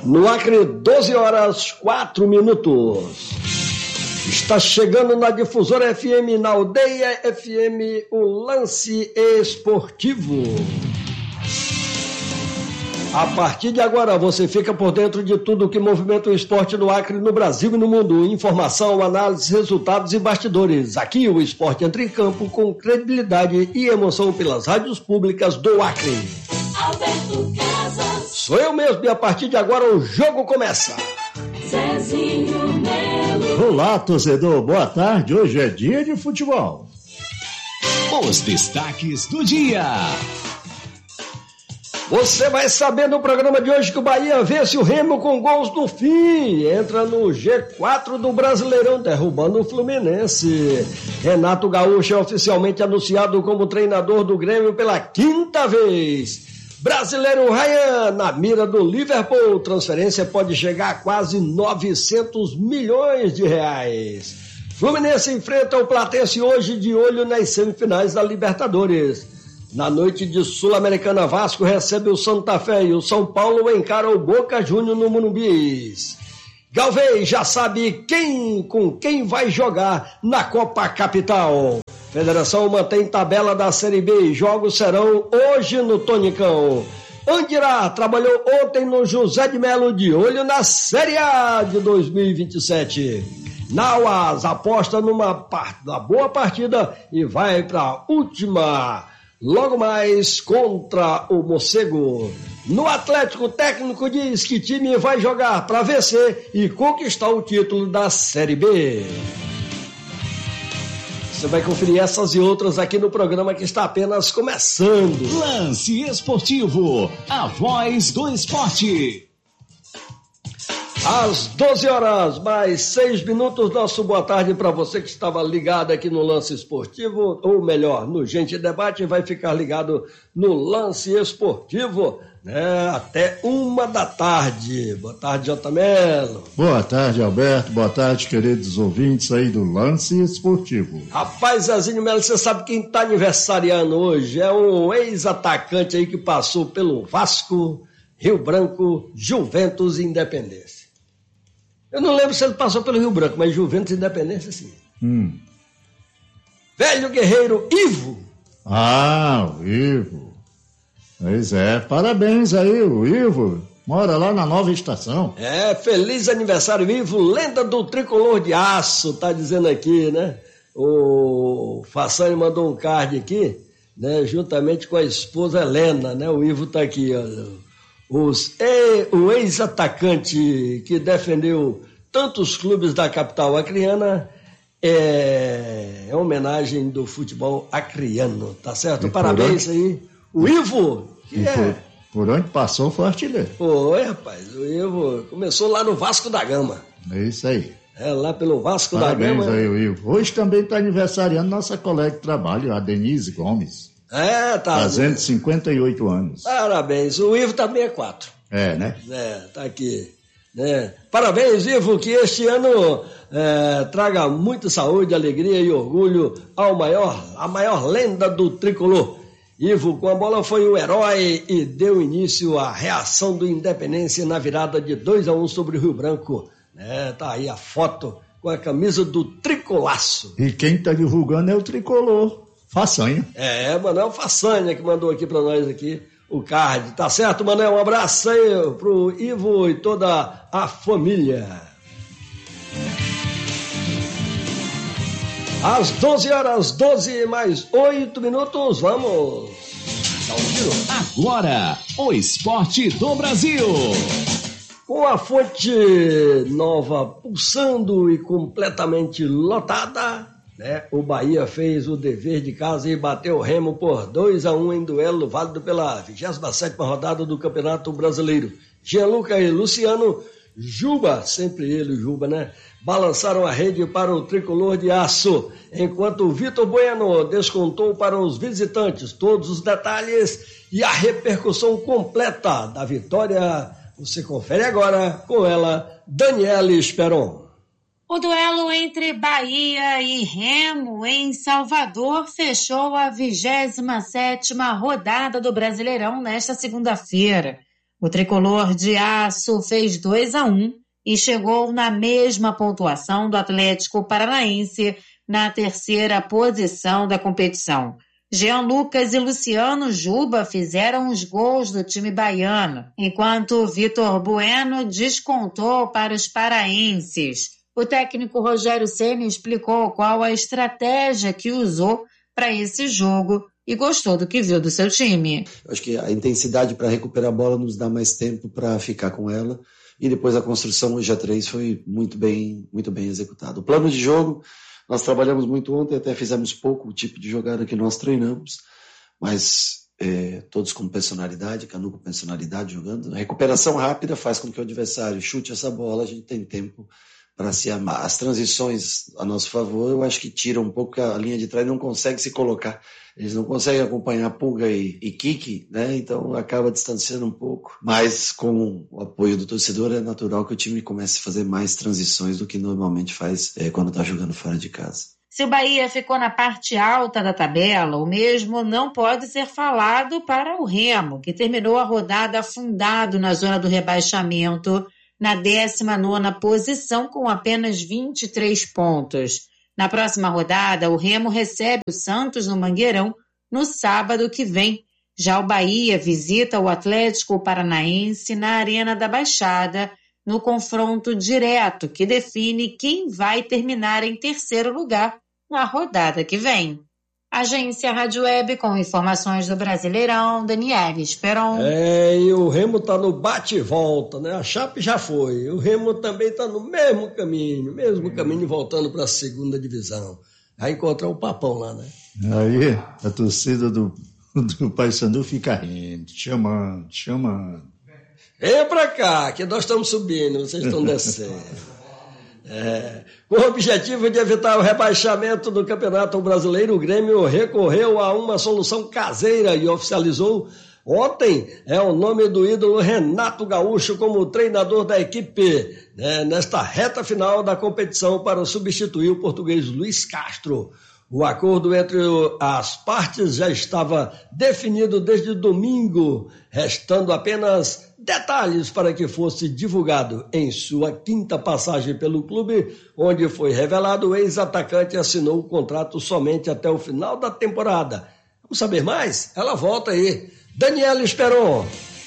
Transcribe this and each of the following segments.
No Acre, 12 horas, 4 minutos. Está chegando na Difusora FM, na Aldeia FM, o Lance Esportivo. A partir de agora, você fica por dentro de tudo que movimenta o esporte no Acre, no Brasil e no mundo. Informação, análise, resultados e bastidores. Aqui o esporte entra em campo com credibilidade e emoção pelas rádios públicas do Acre. Alberto Casas. Sou eu mesmo e a partir de agora o jogo começa. Zezinho Melo. Olá, torcedor. Boa tarde. Hoje é dia de futebol. Os destaques do dia. Você vai saber no programa de hoje que o Bahia vence o Remo com gols no fim. Entra no G4 do Brasileirão, derrubando o Fluminense. Renato Gaúcho é oficialmente anunciado como treinador do Grêmio pela 5ª vez. Brasileiro Ryan na mira do Liverpool. Transferência pode chegar a quase 900 milhões de reais. Fluminense enfrenta o Platense hoje de olho nas semifinais da Libertadores. Na noite de Sul-Americana, Vasco recebe o Santa Fé e o São Paulo encara o Boca Juniors no Morumbi. Galvez já sabe com quem vai jogar na Copa Capital. Federação mantém tabela da Série B. Jogos serão hoje no Tonicão. Andirá trabalhou ontem no José de Melo de olho na Série A de 2027. Nauas aposta numa boa partida e vai para a última. Logo mais contra o Mocego. No Atlético, o técnico diz que time vai jogar para vencer e conquistar o título da Série B. Você vai conferir essas e outras aqui no programa que está apenas começando. Lance Esportivo, a voz do esporte. Às 12 horas, mais 6 minutos, nosso boa tarde para você que estava ligado aqui no Lance Esportivo, ou melhor, no Gente Debate, vai ficar ligado no Lance Esportivo, né, até 1h. Boa tarde, J. Melo. Boa tarde, Alberto. Boa tarde, queridos ouvintes aí do Lance Esportivo. Rapaz, Zezinho Melo, você sabe quem está aniversariando hoje? É um ex-atacante aí que passou pelo Vasco, Rio Branco, Juventus e Independência. Eu não lembro se ele passou pelo Rio Branco, mas Juventus e Independência, sim. Velho guerreiro Ivo. Ah, o Ivo. Pois é, parabéns aí, o Ivo. Mora lá na Nova Estação. É, feliz aniversário, Ivo, lenda do tricolor de aço, tá dizendo aqui, né? O Fassani mandou um card aqui, né? Juntamente com a esposa Helena, né? O Ivo tá aqui, ó. O ex-atacante que defendeu tantos clubes da capital acreana é homenagem do futebol acreano, tá certo? Parabéns aí. O Ivo, que por onde passou foi artilheiro. Foi, rapaz, o Ivo começou lá no Vasco da Gama. É isso aí. É, lá pelo Vasco Parabéns da Gama. Parabéns aí, o Ivo. Hoje também está aniversariando nossa colega de trabalho, a Denise Gomes. É, tá. Fazendo 58 anos. Parabéns. O Ivo também é 4. É, né? É, tá aqui. Né? Parabéns, Ivo, que este ano traga muita saúde, alegria e orgulho à maior lenda do tricolor. Ivo, com a bola, foi o herói e deu início à reação do Independência na virada de 2-1 sobre o Rio Branco. Tá aí a foto com a camisa do tricolaço. E quem tá divulgando é o tricolor. Façanha. É, Manuel Façanha que mandou aqui pra nós aqui o card. Tá certo, Manuel? Um abraço aí pro Ivo e toda a família. Às 12 horas, 12 mais 8 minutos, vamos dar um tiro. Agora, o esporte do Brasil. Com a Fonte Nova pulsando e completamente lotada, né? O Bahia fez o dever de casa e bateu o Remo por 2-1 em duelo válido pela 27ª rodada do Campeonato Brasileiro. Gianluca e Luciano, Juba, sempre ele, Juba, né? Balançaram a rede para o tricolor de aço, enquanto o Vitor Bueno descontou para os visitantes. Todos os detalhes e a repercussão completa da vitória você confere agora com ela, Daniela Esperon. O duelo entre Bahia e Remo em Salvador fechou a 27ª rodada do Brasileirão nesta segunda-feira. O tricolor de aço fez 2-1 e chegou na mesma pontuação do Atlético Paranaense na terceira posição da competição. Jean Lucas e Luciano Juba fizeram os gols do time baiano, enquanto Vitor Bueno descontou para os paraenses. O técnico Rogério Ceni explicou qual a estratégia que usou para esse jogo e gostou do que viu do seu time. Acho que a intensidade para recuperar a bola nos dá mais tempo para ficar com ela, e depois a construção hoje a 3 foi muito bem executada. O plano de jogo, nós trabalhamos muito ontem, até fizemos pouco o tipo de jogada que nós treinamos, mas todos com personalidade, Canu com personalidade jogando. A recuperação rápida faz com que o adversário chute essa bola, a gente tem tempo para se armar. As transições a nosso favor, eu acho que tiram um pouco, a linha de trás não consegue se colocar, eles não conseguem acompanhar Pulga e Kiki, né? Então acaba distanciando um pouco, mas com o apoio do torcedor é natural que o time comece a fazer mais transições do que normalmente faz quando está jogando fora de casa. Se o Bahia ficou na parte alta da tabela, o mesmo não pode ser falado para o Remo, que terminou a rodada afundado na zona do rebaixamento, na 19ª posição com apenas 23 pontos. Na próxima rodada, o Remo recebe o Santos no Mangueirão no sábado que vem. Já o Bahia visita o Atlético Paranaense na Arena da Baixada, no confronto direto que define quem vai terminar em terceiro lugar na rodada que vem. Agência Rádio Web com informações do Brasileirão, Daniela Esperon. E o Remo tá no bate e volta, né? A Chape já foi. O Remo também tá no mesmo caminho voltando para a segunda divisão. Vai encontrar o Papão lá, né? Aí a torcida do Paysandu fica rindo, chamando. Vem pra cá, que nós estamos subindo, vocês estão descendo. Com o objetivo de evitar o rebaixamento do Campeonato Brasileiro, o Grêmio recorreu a uma solução caseira e oficializou ontem o nome do ídolo Renato Gaúcho como treinador da equipe, nesta reta final da competição para substituir o português Luiz Castro. O acordo entre as partes já estava definido desde domingo, restando apenas detalhes para que fosse divulgado. Em sua quinta passagem pelo clube, onde foi revelado, o ex-atacante assinou o contrato somente até o final da temporada. Vamos saber mais? Ela volta aí. Daniela Esperon.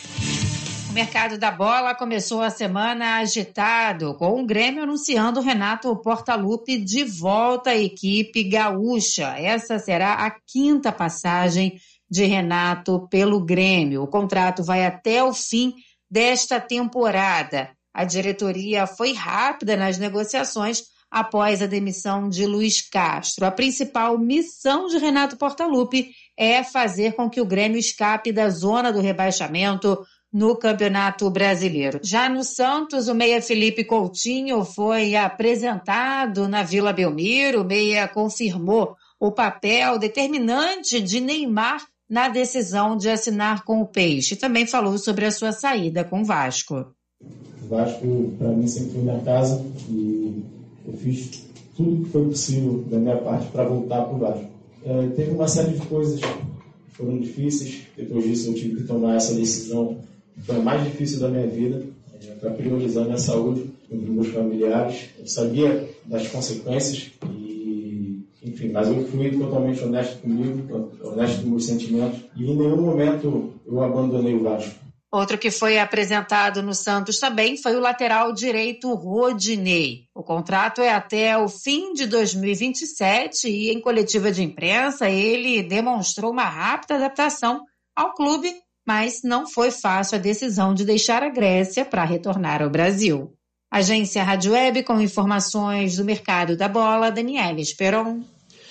O mercado da bola começou a semana agitado, com o Grêmio anunciando Renato Portaluppi de volta à equipe gaúcha. Essa será a quinta passagem de Renato pelo Grêmio. O contrato vai até o fim desta temporada. A diretoria foi rápida nas negociações após a demissão de Luiz Castro. A principal missão de Renato Portaluppi é fazer com que o Grêmio escape da zona do rebaixamento no Campeonato Brasileiro. Já no Santos, o meia Felipe Coutinho foi apresentado na Vila Belmiro. O meia confirmou o papel determinante de Neymar na decisão de assinar com o Peixe. Também falou sobre a sua saída com o Vasco. O Vasco, para mim, sempre foi minha casa e eu fiz tudo que foi possível da minha parte para voltar para o Vasco. Teve uma série de coisas que foram difíceis. Depois disso, eu tive que tomar essa decisão. Foi a mais difícil da minha vida, para priorizar minha saúde e dos meus familiares. Eu sabia das consequências e, enfim, mas eu fui totalmente honesto comigo, honesto com meus sentimentos, e em nenhum momento eu abandonei o Vasco. Outro que foi apresentado no Santos também foi o lateral direito Rodinei. O contrato é até o fim de 2027 e, em coletiva de imprensa, ele demonstrou uma rápida adaptação ao clube, mas não foi fácil a decisão de deixar a Grécia para retornar ao Brasil. Agência Rádio Web com informações do mercado da bola, Daniela Esperon.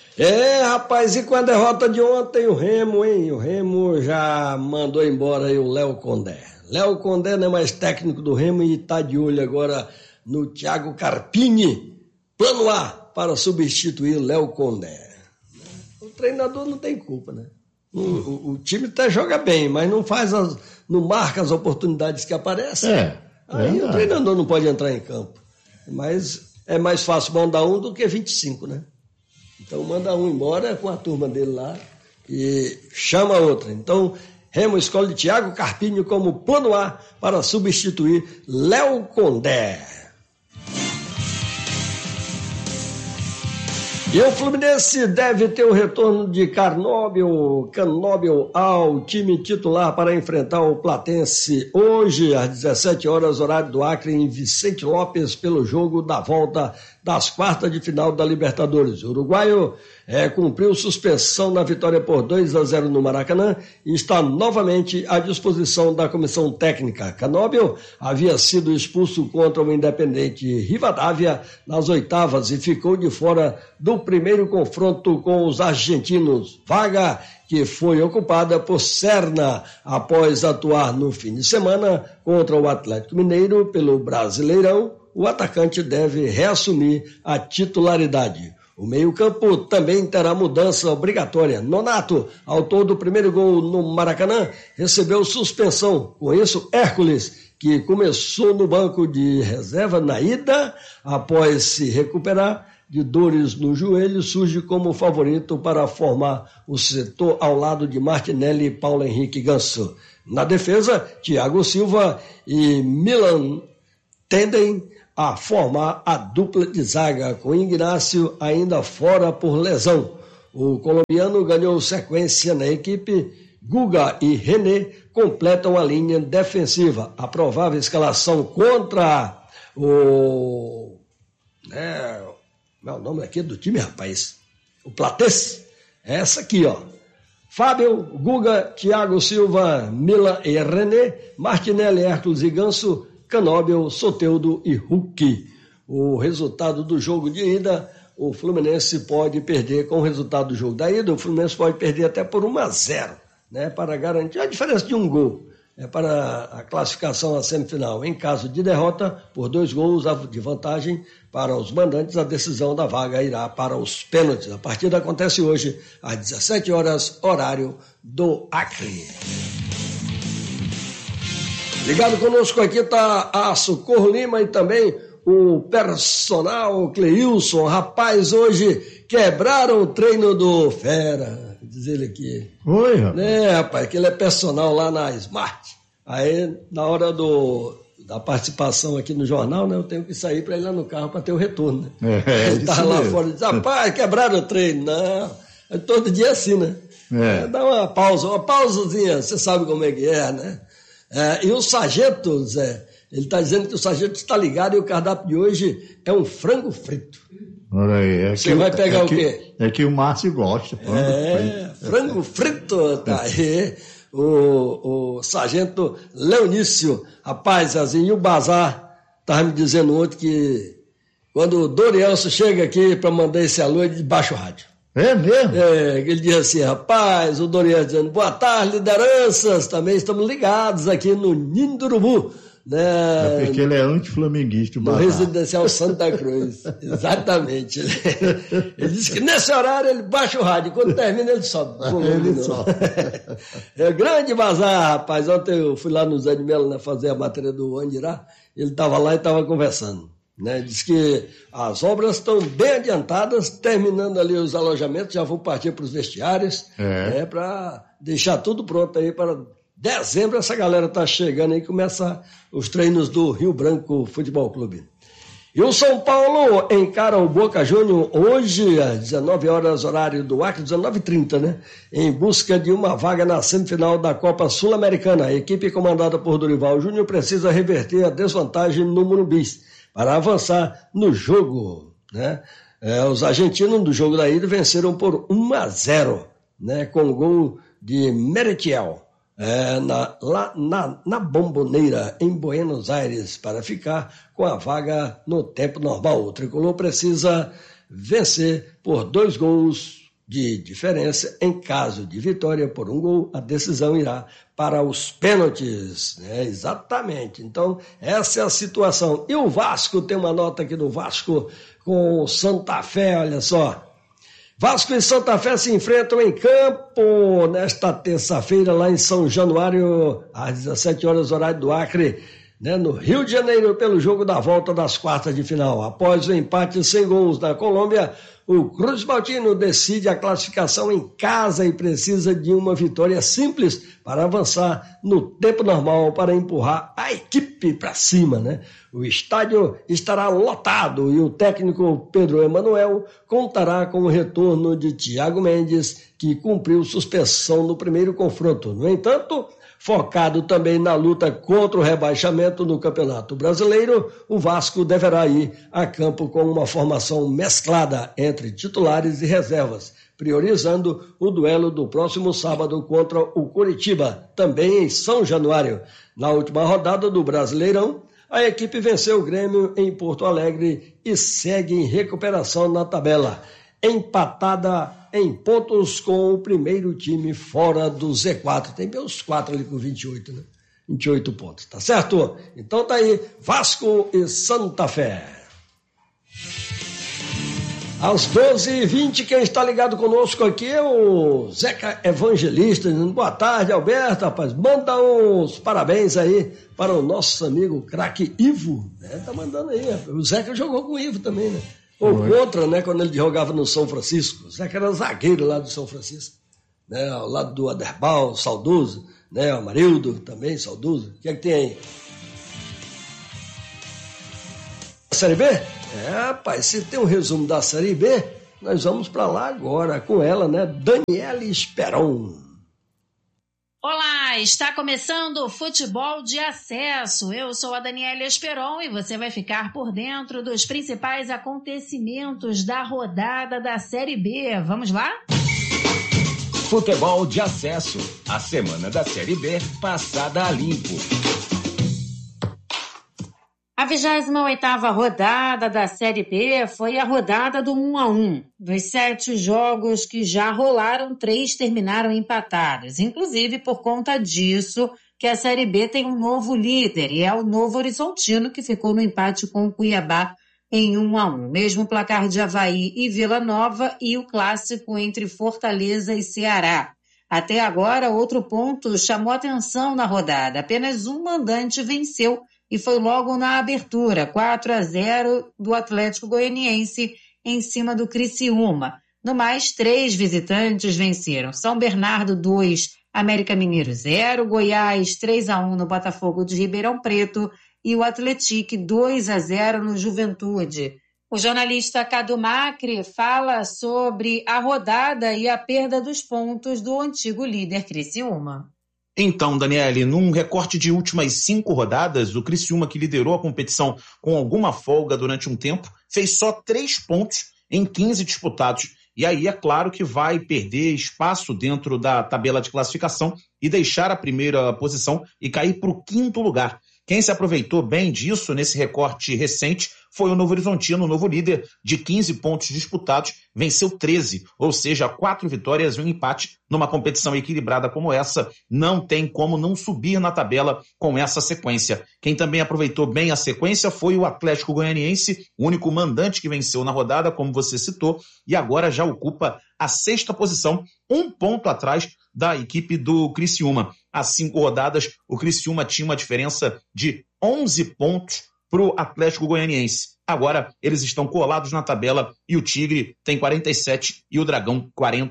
Rapaz, e com a derrota de ontem, o Remo já mandou embora aí o Léo Condé. Léo Condé não é mais técnico do Remo e está de olho agora no Thiago Carpini, plano A para substituir o Léo Condé. O treinador não tem culpa, né? O time até joga bem, mas não marca as oportunidades que aparecem. Aí o treinador não pode entrar em campo. Mas é mais fácil mandar um do que 25, né? Então manda um embora com a turma dele lá e chama outra. Então Remo escolhe Thiago Carpinho como plano A para substituir Léo Condé. E o Fluminense deve ter o retorno de Canóbio ao time titular para enfrentar o Platense hoje às 17 horas, horário do Acre, em Vicente Lopes, pelo jogo da volta das quartas de final da Libertadores. O uruguaio cumpriu suspensão na vitória por 2-0 no Maracanã e está novamente à disposição da comissão técnica. Canóbio havia sido expulso contra o Independente Rivadavia nas oitavas e ficou de fora do primeiro confronto com os argentinos, vaga que foi ocupada por Serna após atuar no fim de semana contra o Atlético Mineiro pelo Brasileirão. O atacante deve reassumir a titularidade. O meio-campo também terá mudança obrigatória. Nonato, autor do primeiro gol no Maracanã, recebeu suspensão. Com isso, Hércules, que começou no banco de reserva na ida, após se recuperar de dores no joelho, surge como favorito para formar o setor ao lado de Martinelli e Paulo Henrique Ganso. Na defesa, Thiago Silva e Milan tendem a formar a dupla de zaga, com Ignacio ainda fora por lesão. O colombiano ganhou sequência na equipe. Guga e René completam a linha defensiva. A provável escalação contra o... Qual é o nome aqui do time, rapaz? O Platense. É essa aqui, ó. Fábio, Guga, Thiago Silva, Milan e René, Martinelli, Hércules e Ganso, Canóbio, Soteldo e Hulk. O resultado do jogo de ida, o Fluminense pode perder com o resultado do jogo da ida, o Fluminense pode perder até por 1-0, né, para garantir a diferença de um gol, para a classificação à semifinal. Em caso de derrota, por 2 gols de vantagem para os mandantes, a decisão da vaga irá para os pênaltis. A partida acontece hoje às 17 horas, horário do Acre. Ligado conosco aqui está a Socorro Lima e também o personal Cleilson. Rapaz, hoje quebraram o treino do Fera, diz ele aqui. Oi, rapaz. Rapaz, que ele é personal lá na Smart. Aí, na hora da participação aqui no jornal, né, eu tenho que sair para ir lá no carro para ter o retorno. Né? Ele estava lá fora e disse, rapaz, quebraram o treino. Não, é todo dia assim, né? Dá uma pausazinha, você sabe como é que é, né? E o sargento, Zé, ele está dizendo que o sargento está ligado e o cardápio de hoje é um frango frito. Olha aí. Você vai pegar o quê? É que o Márcio gosta. Frango frito, tá aí. O sargento Leonício, rapaz, assim, e o Bazar estava me dizendo ontem que quando o Dorielso chega aqui para mandar esse alô, ele baixa o rádio. É mesmo? Ele diz assim, rapaz, o Doriel dizendo, boa tarde, lideranças, também estamos ligados aqui no Ninho do Urubu, né? É porque ele é anti-flamenguista, o no Residencial Santa Cruz, exatamente. Ele disse que nesse horário ele baixa o rádio, quando termina ele sobe. Ele sobe. É grande Bazar, rapaz, ontem eu fui lá no Zé de Melo, né, fazer a matéria do Andirá, ele estava lá e estava conversando. Né, diz que as obras estão bem adiantadas, terminando ali os alojamentos, já vão partir para os vestiários, para deixar tudo pronto aí para dezembro. Essa galera está chegando aí e começa os treinos do Rio Branco Futebol Clube. E o São Paulo encara o Boca Juniors hoje às 19 horas, horário do Acre, 19h30, né? Em busca de uma vaga na semifinal da Copa Sul-Americana. A equipe comandada por Dorival Júnior precisa reverter a desvantagem no Morumbi para avançar no jogo, né? Os argentinos do jogo da ida venceram por 1-0, né? Com gol de Merentiel, lá na Bomboneira, em Buenos Aires, para ficar com a vaga no tempo normal. O tricolor precisa vencer por 2 gols de diferença. Em caso de vitória por 1 gol, a decisão irá para os pênaltis, né? Exatamente. Então, essa é a situação. E o Vasco, tem uma nota aqui do Vasco com o Santa Fé, olha só. Vasco e Santa Fé se enfrentam em campo nesta terça-feira, lá em São Januário, às 17 horas, horário do Acre, né, no Rio de Janeiro pelo jogo da volta das quartas de final. Após o empate sem gols na Colômbia, o Cruz Maltino decide a classificação em casa e precisa de uma vitória simples para avançar no tempo normal para empurrar a equipe para cima, né? O estádio estará lotado e o técnico Pedro Emanuel contará com o retorno de Thiago Mendes, que cumpriu suspensão no primeiro confronto. No entanto, focado também na luta contra o rebaixamento no Campeonato Brasileiro, o Vasco deverá ir a campo com uma formação mesclada entre titulares e reservas, priorizando o duelo do próximo sábado contra o Coritiba, também em São Januário. Na última rodada do Brasileirão, a equipe venceu o Grêmio em Porto Alegre e segue em recuperação na tabela, empatada em pontos com o primeiro time fora do Z4. Tem bem os 4 ali com 28, né? 28 pontos, tá certo? Então tá aí, Vasco e Santa Fé. Às 12h20, quem está ligado conosco aqui é o Zeca Evangelista. Boa tarde, Alberto, rapaz. Manda uns parabéns aí para o nosso amigo craque Ivo, né? Tá mandando aí. O Zeca jogou com o Ivo também, né? Ou contra, né? Quando ele jogava no São Francisco. O Zeca era zagueiro lá do São Francisco, né? Ao lado do Aderbal, saudoso, né? O Amarildo também, saudoso. O que é que tem aí? Série B? Rapaz, se tem um resumo da Série B, nós vamos para lá agora com ela, né? Daniele Esperon. Olá, está começando o Futebol de Acesso. Eu sou a Daniele Esperon e você vai ficar por dentro dos principais acontecimentos da rodada da Série B. Vamos lá? Futebol de Acesso. A semana da Série B passada a limpo. A 28ª rodada da Série B foi a rodada do 1-1. Dos 7 jogos que já rolaram, 3 terminaram empatados. Inclusive, por conta disso, que a Série B tem um novo líder, e é o Novo Horizontino, que ficou no empate com o Cuiabá em 1-1. Mesmo placar de Avaí e Vila Nova e o clássico entre Fortaleza e Ceará. Até agora, outro ponto chamou atenção na rodada. Apenas um mandante venceu, e foi logo na abertura, 4-0 do Atlético Goianiense em cima do Criciúma. No mais, 3 visitantes venceram. São Bernardo 2, América Mineiro 0, Goiás 3-1 no Botafogo de Ribeirão Preto e o Atlético 2-0 no Juventude. O jornalista Cadu Macri fala sobre a rodada e a perda dos pontos do antigo líder Criciúma. Então, Daniele, num recorte de últimas 5 rodadas, o Criciúma, que liderou a competição com alguma folga durante um tempo, fez só 3 pontos em 15 disputados. E aí é claro que vai perder espaço dentro da tabela de classificação e deixar a primeira posição e cair para o 5º lugar. Quem se aproveitou bem disso nesse recorte recente foi o Novo Horizontino, o novo líder, de 15 pontos disputados, venceu 13, ou seja, 4 vitórias e um empate. Numa competição equilibrada como essa, não tem como não subir na tabela com essa sequência. Quem também aproveitou bem a sequência foi o Atlético Goianiense, o único mandante que venceu na rodada, como você citou, e agora já ocupa a 6ª posição, 1 ponto atrás da equipe do Criciúma. Há 5 rodadas, o Criciúma tinha uma diferença de 11 pontos para o Atlético Goianiense. Agora, eles estão colados na tabela e o Tigre tem 47 e o Dragão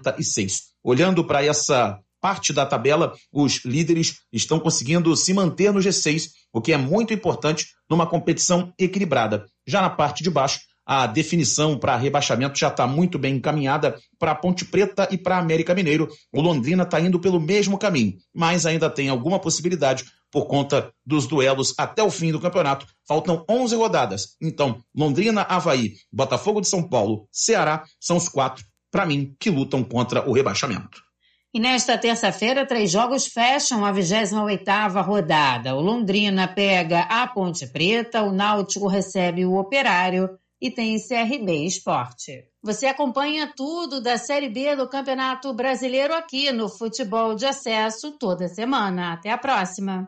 46. Olhando para essa parte da tabela, os líderes estão conseguindo se manter no G6, o que é muito importante numa competição equilibrada. Já na parte de baixo, a definição para rebaixamento já está muito bem encaminhada para a Ponte Preta e para a América Mineiro. O Londrina está indo pelo mesmo caminho, mas ainda tem alguma possibilidade por conta dos duelos até o fim do campeonato. Faltam 11 rodadas. Então, Londrina, Avaí, Botafogo de São Paulo, Ceará são os 4, para mim, que lutam contra o rebaixamento. E nesta terça-feira, 3 jogos fecham a 28ª rodada. O Londrina pega a Ponte Preta, o Náutico recebe o Operário e tem CRB Esporte. Você acompanha tudo da Série B do Campeonato Brasileiro aqui no Futebol de Acesso toda semana. Até a próxima.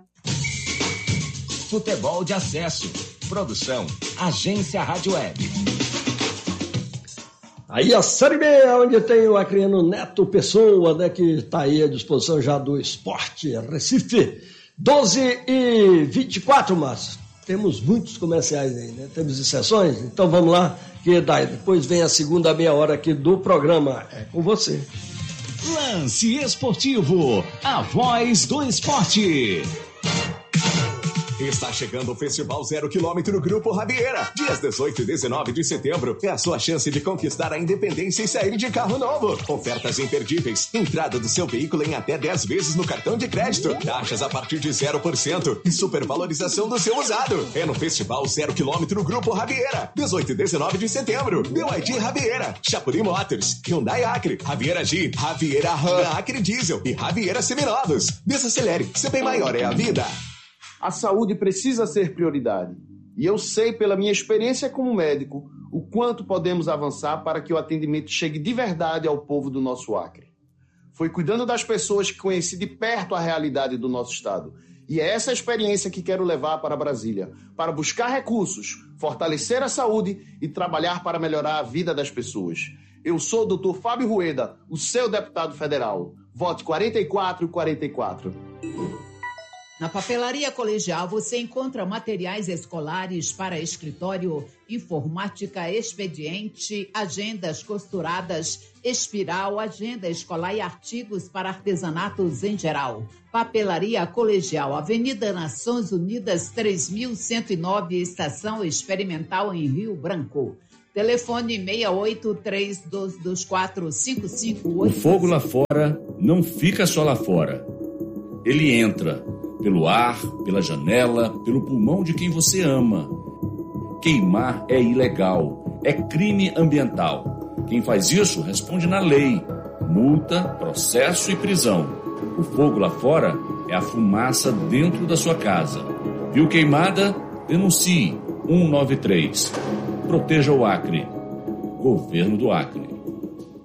Futebol de Acesso. Produção, Agência Rádio Web. Aí a Série B, onde tem o acriano Neto Pessoa, né, que está aí à disposição já do Esporte Recife. 12h24, Márcio. Temos muitos comerciais aí, né? Temos exceções? Então vamos lá, que daí depois vem a segunda meia hora aqui do programa. É com você. Lance Esportivo, a voz do esporte. Está chegando o Festival 0 km Grupo Rabieira. Dias 18 e 19 de setembro é a sua chance de conquistar a independência e sair de carro novo. Ofertas imperdíveis. Entrada do seu veículo em até 10 vezes no cartão de crédito. Taxas a partir de 0% e supervalorização do seu usado. É no Festival 0 km Grupo Rabieira. 18 e 19 de setembro. BYD Rabieira. Chapuri Motors. Hyundai Acre. Rabieira Jeep. Rabieira Ram. Acre Diesel. E Rabieira Seminovos. Desacelere. Ser bem maior é a vida. A saúde precisa ser prioridade. E eu sei, pela minha experiência como médico, o quanto podemos avançar para que o atendimento chegue de verdade ao povo do nosso Acre. Foi cuidando das pessoas que conheci de perto a realidade do nosso estado. E é essa experiência que quero levar para Brasília, para buscar recursos, fortalecer a saúde e trabalhar para melhorar a vida das pessoas. Eu sou o Dr. Fábio Rueda, o seu deputado federal. Vote 4444. Na Papelaria Colegial você encontra materiais escolares para escritório, informática, expediente, agendas costuradas, espiral, agenda escolar e artigos para artesanatos em geral. Papelaria Colegial, Avenida Nações Unidas 3109, Estação Experimental em Rio Branco. Telefone 6832245588. O fogo lá fora não fica só lá fora. Ele entra pelo ar, pela janela, pelo pulmão de quem você ama. Queimar é ilegal, é crime ambiental. Quem faz isso responde na lei. Multa, processo e prisão. O fogo lá fora é a fumaça dentro da sua casa. Viu queimada? Denuncie 193. Proteja o Acre. Governo do Acre.